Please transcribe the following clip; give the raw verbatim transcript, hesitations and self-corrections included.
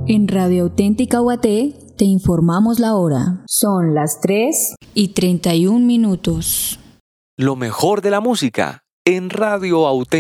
En Radio Auténtica Guaté te informamos la hora. Son las tres y treinta y un minutos. Lo mejor de la música en Radio Auténtica.